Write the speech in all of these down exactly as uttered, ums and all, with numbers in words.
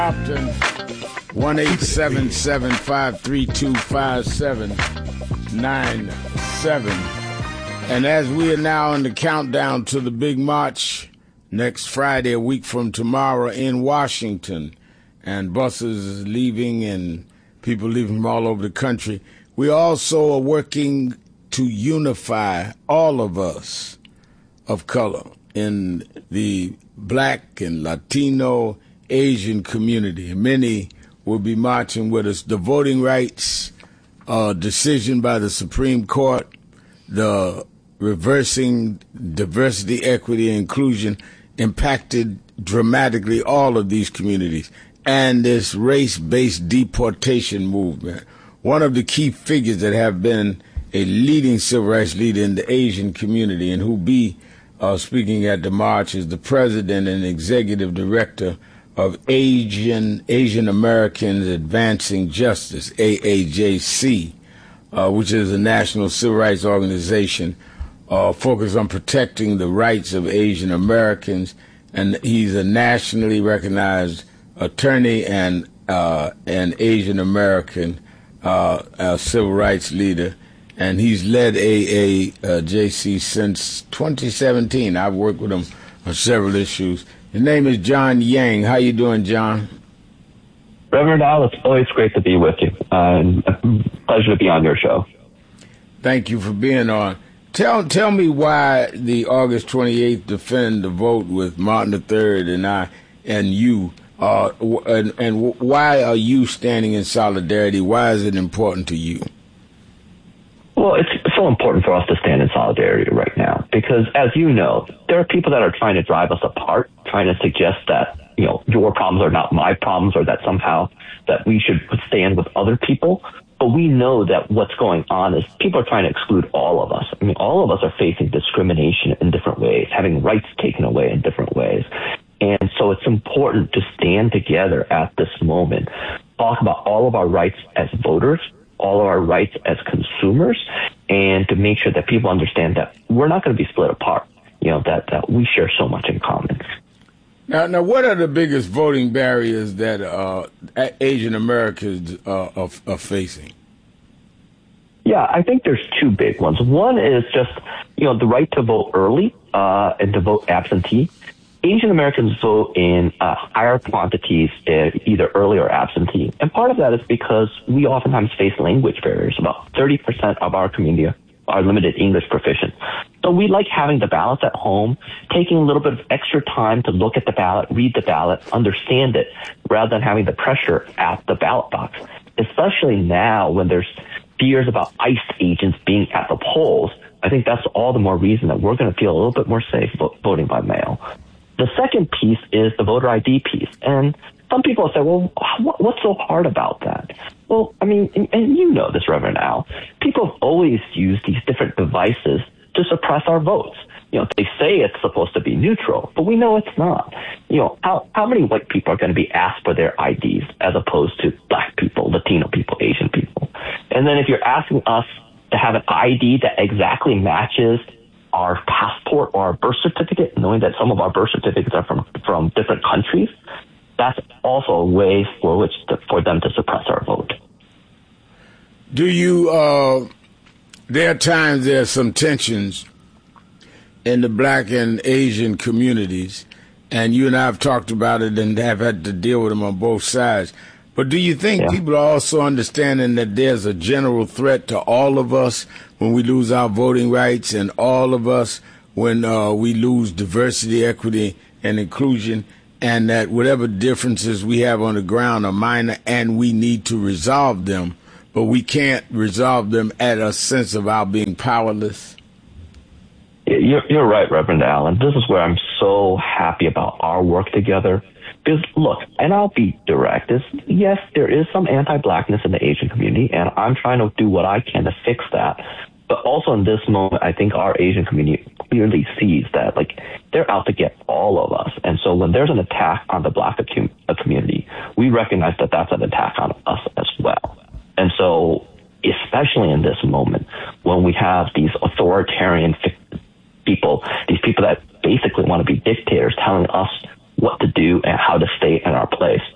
Option one eight seven seven, five three two, five seven nine seven. And as we are now in the countdown to the big march next Friday, a week from tomorrow in Washington, and buses leaving and people leaving from all over the country, we also are working to unify all of us of color in the black and Latino Asian community. Many will be marching with us. The voting rights uh, decision by the Supreme Court, the reversing diversity, equity, and inclusion impacted dramatically all of these communities. And this race-based deportation movement, one of the key figures that have been a leading civil rights leader in the Asian community and who be uh, speaking at the march is the president and executive director of Asian Asian Americans Advancing Justice, A A J C, uh, which is a national civil rights organization uh, focused on protecting the rights of Asian Americans. And he's a nationally recognized attorney and uh, an Asian American uh, uh, civil rights leader. And he's led A A J C since twenty seventeen. I've worked with him on several issues. His name is John Yang. How you doing, John? Reverend Al, it's always great to be with you. Uh, pleasure to be on your show. Thank you for being on. Tell tell me why the August twenty-eighth Defend the Vote with Martin the Third and I and you, uh, and, and why are you standing in solidarity? Why is it important to you? Well, it's so important for us to stand in solidarity right now because, as you know, there are people that are trying to drive us apart, trying to suggest that, you know, your problems are not my problems or that somehow that we should stand with other people. But we know that what's going on is people are trying to exclude all of us. I mean, all of us are facing discrimination in different ways, having rights taken away in different ways. And so it's important to stand together at this moment, talk about all of our rights as voters, all of our rights as consumers, and to make sure that people understand that we're not going to be split apart, you know, that, that we share so much in common. Now, now, what are the biggest voting barriers that uh, Asian Americans uh, are, are facing? Yeah, I think there's two big ones. One is just, you know, the right to vote early uh, and to vote absentee. Asian Americans vote in uh, higher quantities, uh, either early or absentee. And part of that is because we oftentimes face language barriers. About thirty percent of our community are limited English proficient. So we like having the ballots at home, taking a little bit of extra time to look at the ballot, read the ballot, understand it, rather than having the pressure at the ballot box. Especially now when there's fears about ICE agents being at the polls, I think that's all the more reason that we're going to feel a little bit more safe voting by mail. The second piece is the voter I D piece. And some people say, well, what's so hard about that? Well, I mean, and, and you know this, Reverend Al, people have always used these different devices to suppress our votes. You know, they say it's supposed to be neutral, but we know it's not. You know, how, how many white people are going to be asked for their I Ds as opposed to black people, Latino people, Asian people? And then if you're asking us to have an I D that exactly matches our passport or our birth certificate, knowing that some of our birth certificates are from, from different countries, that's also a way for which to, for them to suppress our vote. Do you, uh, there are times there are some tensions in the black and Asian communities, and you and I have talked about it and have had to deal with them on both sides. But do you think yeah. people are also understanding that there's a general threat to all of us when we lose our voting rights and all of us when uh, we lose diversity, equity, and inclusion, and that whatever differences we have on the ground are minor and we need to resolve them, but we can't resolve them at a sense of our being powerless? You're, you're right, Reverend Allen. This is where I'm so happy about our work together. Because, look, and I'll be direct, is yes, there is some anti-blackness in the Asian community, and I'm trying to do what I can to fix that. But also in this moment, I think our Asian community clearly sees that, like, they're out to get all of us. And so when there's an attack on the black community, we recognize that that's an attack on us as well. And so, especially in this moment, when we have these authoritarian people, these people that basically want to be dictators telling us what to do and how to stay in our place,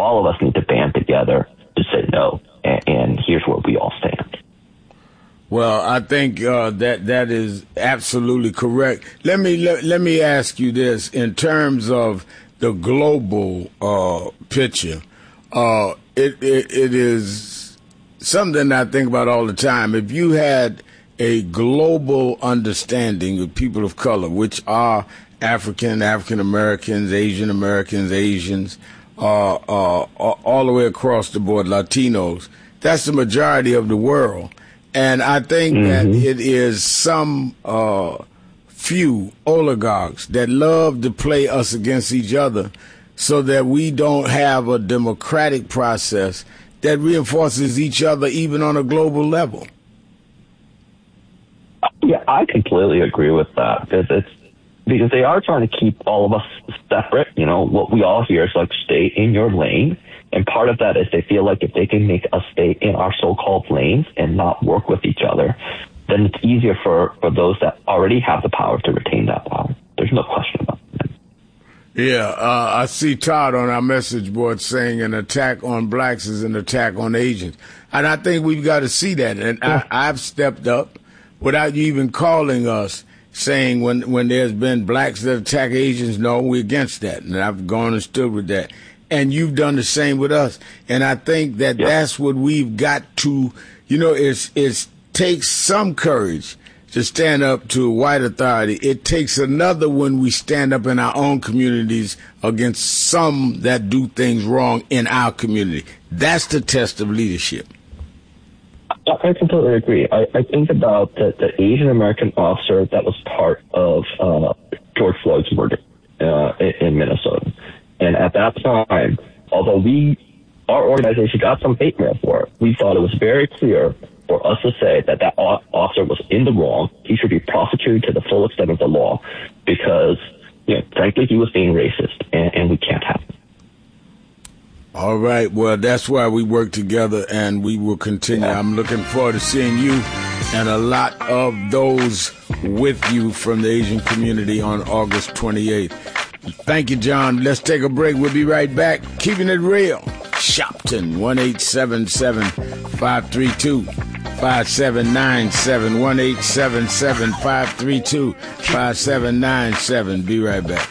all of us need to band together to say no, and, and here's where we all stand. Well, I think uh, that that is absolutely correct. Let me let, let me ask you this in terms of the global uh, picture. Uh, it, it it is something I think about all the time. If you had a global understanding of people of color, which are African, African Americans, Asian Americans, Asians, uh, uh, all the way across the board, Latinos, that's the majority of the world. And I think mm-hmm. that it is some uh, few oligarchs that love to play us against each other so that we don't have a democratic process that reinforces each other even on a global level. Yeah, I completely agree with that because it's because they are trying to keep all of us separate. You know, what we all hear is like, stay in your lane. And part of that is they feel like if they can make us stay in our so-called lanes and not work with each other, then it's easier for, for those that already have the power to retain that power. There's no question about that. Yeah, uh, I see Todd on our message board saying an attack on blacks is an attack on Asians. And I think we've got to see that. And yeah. I, I've stepped up without you even calling us, saying when, when there's been blacks that attack Asians, no, we're against that. And I've gone and stood with that. And you've done the same with us. And I think that yep. that's what we've got to, you know, it's, it takes some courage to stand up to white authority. It takes another when we stand up in our own communities against some that do things wrong in our community. That's the test of leadership. I completely agree. I, I think about the, the Asian American officer that was part of uh, George Floyd's murder uh, in, in Minnesota. And at that time, although we, our organization got some hate mail for it, we thought it was very clear for us to say that that officer was in the wrong. He should be prosecuted to the full extent of the law because, you know, frankly, he was being racist, and, and we can't have it. All right. Well, that's why we work together, and we will continue. Yeah. I'm looking forward to seeing you and a lot of those with you from the Asian community on August twenty-eighth. Thank you, John. Let's take a break. We'll be right back. Keeping it real. Shopton, one eight seven seven, five three two, five seven nine seven, one eight seven seven, five three two, five seven nine seven. Be right back.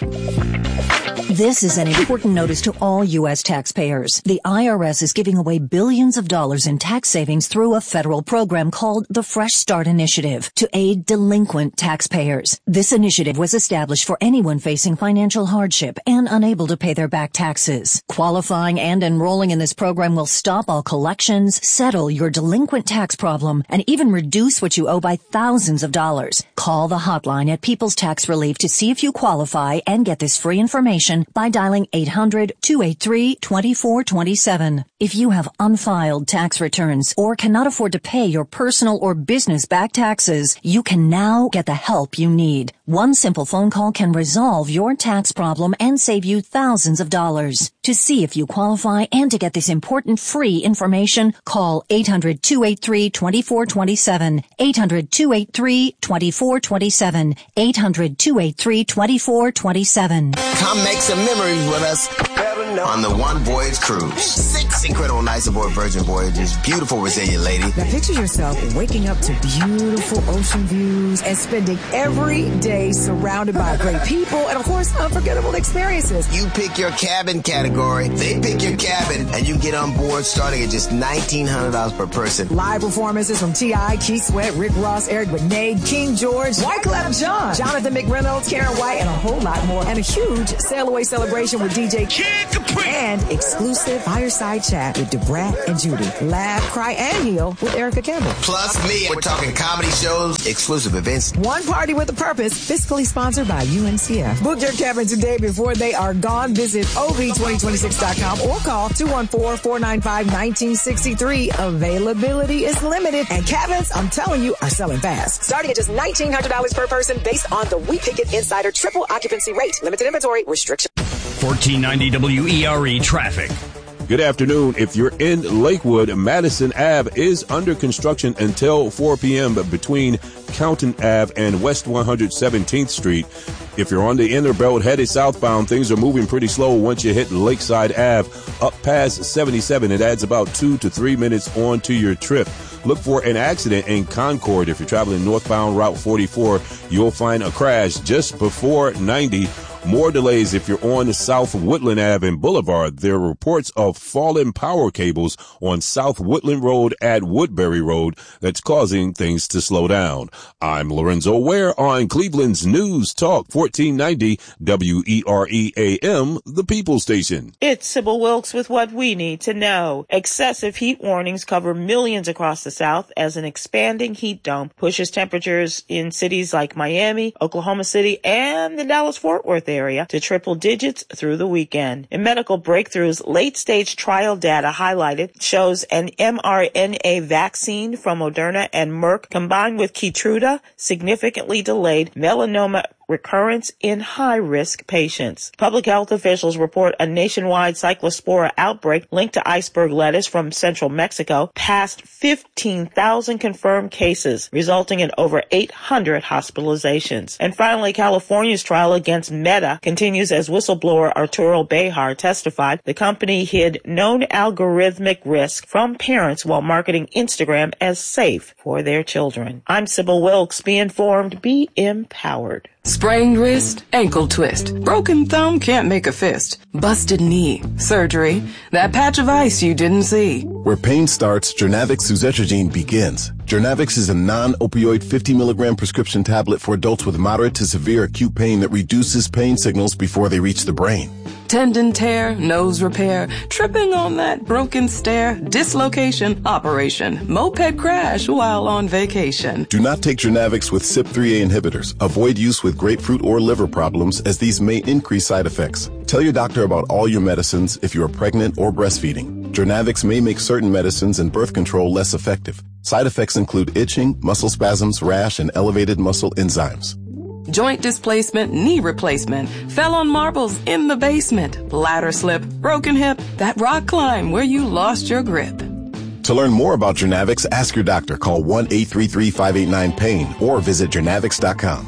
This is an important notice to all U S taxpayers. The I R S is giving away billions of dollars in tax savings through a federal program called the Fresh Start Initiative to aid delinquent taxpayers. This initiative was established for anyone facing financial hardship and unable to pay their back taxes. Qualifying and enrolling in this program will stop all collections, settle your delinquent tax problem, and even reduce what you owe by thousands of dollars. Call the hotline at People's Tax Relief to see if you qualify and get this free information by dialing eight hundred, two eight three, two four two seven. If you have unfiled tax returns or cannot afford to pay your personal or business back taxes, you can now get the help you need. One simple phone call can resolve your tax problem and save you thousands of dollars. To see if you qualify and to get this important free information, call eight hundred, two eight three, two four two seven, eight hundred, two eight three, two four two seven, eight hundred, two eight three, two four two seven. Come make some memories with us on the One Voyage Cruise. Six incredible nights aboard Virgin Voyages. Beautiful, resilient lady. Now picture yourself waking up to beautiful ocean views and spending every day surrounded by great people and, of course, unforgettable experiences. You pick your cabin category, they pick your cabin, and you get on board starting at just nineteen hundred dollars per person. Live performances from T I, Keith Sweat, Rick Ross, Eric Benet, King George, Wyclef Jean, Jonathan McReynolds, Karen White, and a whole lot more. And a huge sail away celebration with D J Kid Capri. And exclusive fireside chat with DeBrat and Judy. Laugh, cry, and heal with Erica Campbell. Plus me. We're talking comedy shows, exclusive events. One party with a purpose. Fiscally sponsored by U N C F. Book your cabin today before they are gone. Visit O V twenty twenty-six dot com or call two one four, four nine five, one nine six three. Availability is limited, and cabins, I'm telling you, are selling fast. Starting at just nineteen hundred dollars per person based on the We Pick It Insider triple occupancy rate. Limited inventory restriction. fourteen ninety W E R E traffic. Good afternoon. If you're in Lakewood, Madison Avenue is under construction until four p.m. between Countin Avenue and West one hundred seventeenth Street. If you're on the inner belt headed southbound, things are moving pretty slow once you hit Lakeside Avenue. Up past seventy-seven, it adds about two to three minutes onto your trip. Look for an accident in Concord. If you're traveling northbound Route forty-four, you'll find a crash just before ninety. More delays if you're on South Woodland Avenue and Boulevard. There are reports of fallen power cables on South Woodland Road at Woodbury Road that's causing things to slow down. I'm Lorenzo Ware on Cleveland's News Talk fourteen ninety W E R E A M, the People Station. It's Sybil Wilkes with what we need to know. Excessive heat warnings cover millions across the South as an expanding heat dome pushes temperatures in cities like Miami, Oklahoma City, and the Dallas-Fort Worth area. area to triple digits through the weekend. In medical breakthroughs, late-stage trial data highlighted shows an mRNA vaccine from Moderna and Merck combined with Keytruda significantly delayed melanoma recurrence in high-risk patients. Public health officials report a nationwide cyclospora outbreak linked to iceberg lettuce from central Mexico, past fifteen thousand confirmed cases, resulting in over eight hundred hospitalizations. And finally, California's trial against Meta continues as whistleblower Arturo Bejar testified the company hid known algorithmic risk from parents while marketing Instagram as safe for their children. I'm Sybil Wilkes. Be informed, be empowered. Sprained wrist, ankle twist, broken thumb, can't make a fist, busted knee, surgery, that patch of ice you didn't see. Where pain starts, Jernavix suzetrigine begins. Jernavix is a non-opioid fifty milligram prescription tablet for adults with moderate to severe acute pain that reduces pain signals before they reach the brain. Tendon tear, nose repair, tripping on that broken stair, dislocation, operation, moped crash while on vacation. Do not take Jernavix with C Y P three A inhibitors. Avoid use with grapefruit or liver problems as these may increase side effects. Tell your doctor about all your medicines if you are pregnant or breastfeeding. Jernavix may make certain medicines and birth control less effective. Side effects include itching, muscle spasms, rash, and elevated muscle enzymes. Joint displacement, knee replacement, fell on marbles in the basement, ladder slip, broken hip, that rock climb where you lost your grip. To learn more about Jernavix, ask your doctor. Call one eight three three, five eight nine, pain or visit jernavix dot com.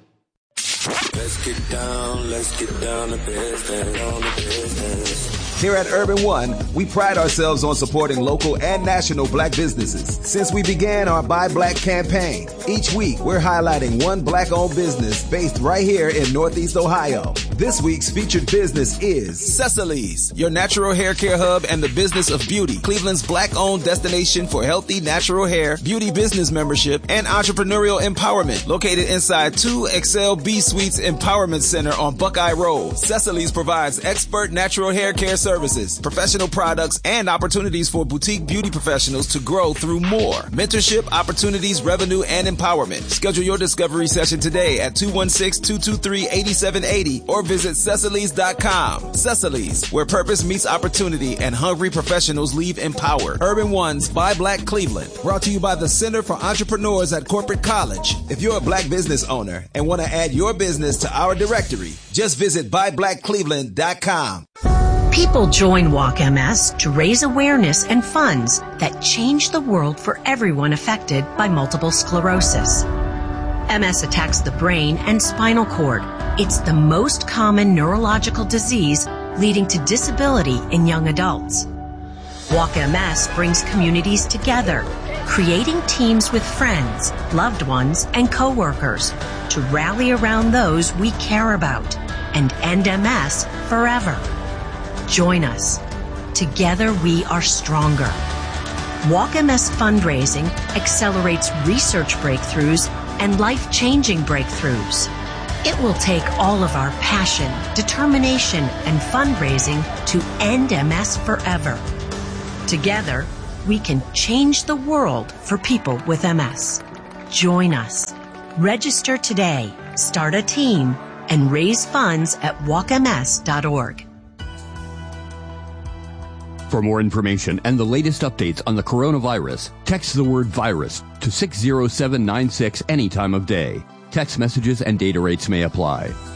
Let's get down, let's get down to business, down to business. Here at Urban One, we pride ourselves on supporting local and national black businesses. Since we began our Buy Black campaign, each week we're highlighting one black-owned business based right here in Northeast Ohio. This week's featured business is Cecily's, your natural hair care hub and the business of beauty. Cleveland's black-owned destination for healthy natural hair, beauty business membership, and entrepreneurial empowerment. Located inside two Excel B Suites Empowerment Center on Buckeye Road, Cecily's provides expert natural hair care services, professional products, and opportunities for boutique beauty professionals to grow through more. Mentorship, opportunities, revenue, and empowerment. Schedule your discovery session today at two one six, two two three, eight seven eight zero or visit Cecily's dot com. Cecily's, where purpose meets opportunity and hungry professionals leave empowered. Urban One's Buy Black Cleveland, brought to you by the Center for Entrepreneurs at Corporate College. If you're a black business owner and want to add your business to our directory, just visit buy black cleveland dot com. People join Walk M S to raise awareness and funds that change the world for everyone affected by multiple sclerosis. M S attacks the brain and spinal cord. It's the most common neurological disease leading to disability in young adults. Walk M S brings communities together, creating teams with friends, loved ones, and coworkers to rally around those we care about and end M S forever. Join us. Together we are stronger. Walk M S fundraising accelerates research breakthroughs and life-changing breakthroughs. It will take all of our passion, determination, and fundraising to end M S forever. Together, we can change the world for people with M S. Join us. Register today, start a team, and raise funds at walk m s dot org. For more information and the latest updates on the coronavirus, text the word virus to six zero seven nine six any time of day. Text messages and data rates may apply.